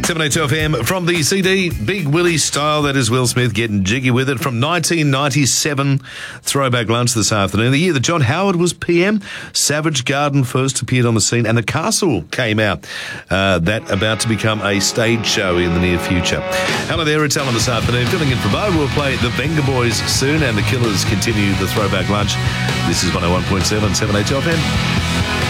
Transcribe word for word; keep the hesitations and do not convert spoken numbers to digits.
seven eighty-two F M from the C D Big Willie Style. That is Will Smith getting jiggy with it from nineteen ninety-seven. Throwback lunch this afternoon. The year that John Howard was P M. Savage Garden first appeared on the scene, and The Castle came out. Uh, that about to become a stage show in the near future. Hello there, it's Alan this afternoon. Filling in for Bo. We'll play the Venga Boys soon, and the Killers continue the Throwback lunch. This is one oh one point seven, seven eighty F M.